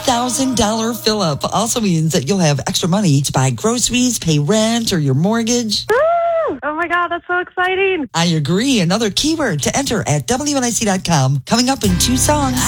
$1,000 fill-up also means that you'll have extra money to buy groceries, pay rent, or your mortgage. Woo! Oh my God, that's so exciting. I agree. Another keyword to enter at WNIC.com. Coming up in 2 songs.